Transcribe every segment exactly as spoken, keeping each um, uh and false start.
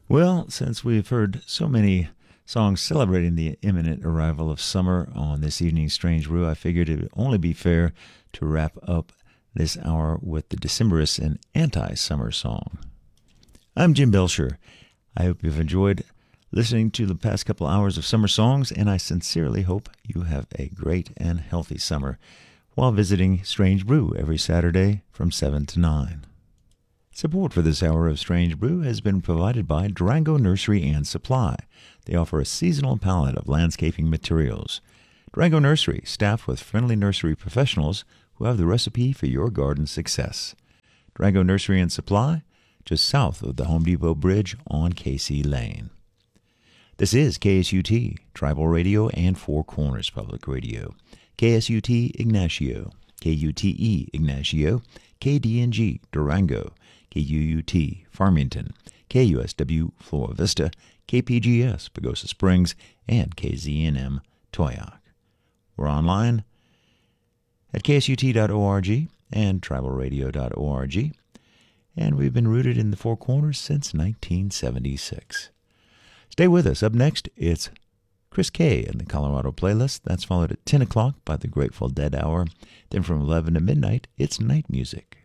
Well, since we've heard so many songs celebrating the imminent arrival of summer on this evening's Strange Brew, I figured it would only be fair to wrap up this hour with the Decemberists and anti-summer song. I'm Jim Belcher. I hope you've enjoyed listening to the past couple hours of summer songs, and I sincerely hope you have a great and healthy summer while visiting Strange Brew every Saturday from seven to nine. Support for this hour of Strange Brew has been provided by Durango Nursery and Supply. They offer a seasonal palette of landscaping materials. Durango Nursery, staffed with friendly nursery professionals who have the recipe for your garden success. Durango Nursery and Supply, just south of the Home Depot Bridge on Casey Lane. This is K S U T, Tribal Radio and Four Corners Public Radio. K S U T Ignacio, K U T E Ignacio, K D N G Durango, K U U T Farmington, K U S W Flora Vista, K P G S Pagosa Springs, and K Z N M Toyoak. We're online at K S U T dot org and tribal radio dot org, and we've been rooted in the Four Corners since nineteen seventy-six. Stay with us. Up next, it's Chris K. and the Colorado Playlist. That's followed at ten o'clock by the Grateful Dead Hour. Then from eleven to midnight, it's Night Music.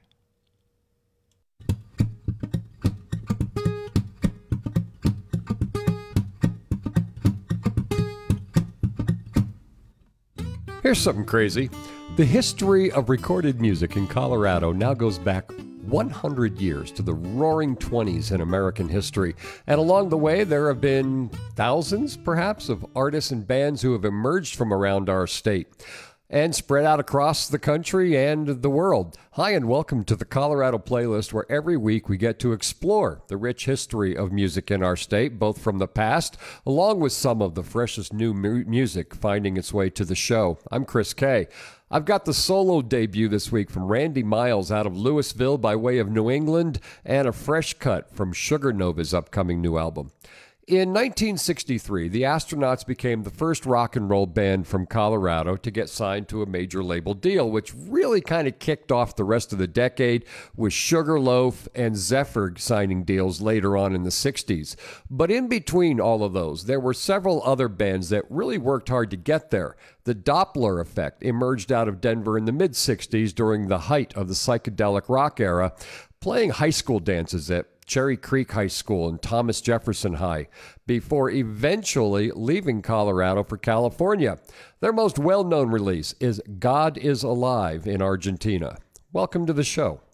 Here's something crazy. The history of recorded music in Colorado now goes back one hundred years to the roaring twenties in American history. And along the way, there have been thousands, perhaps, of artists and bands who have emerged from around our state and spread out across the country and the world. Hi, and welcome to the Colorado Playlist, where every week we get to explore the rich history of music in our state, both from the past, along with some of the freshest new mu- music finding its way to the show. I'm Chris K. I've got the solo debut this week from Randy Miles out of Louisville by way of New England, and a fresh cut from Sugar Nova's upcoming new album. In nineteen sixty-three, the Astronauts became the first rock and roll band from Colorado to get signed to a major label deal, which really kind of kicked off the rest of the decade with Sugarloaf and Zephyr signing deals later on in the sixties. But in between all of those, there were several other bands that really worked hard to get there. The Doppler Effect emerged out of Denver in the mid-sixties during the height of the psychedelic rock era, playing high school dances at Cherry Creek High School and Thomas Jefferson High, before eventually leaving Colorado for California. Their most well-known release is God is Alive in Argentina. Welcome to the show.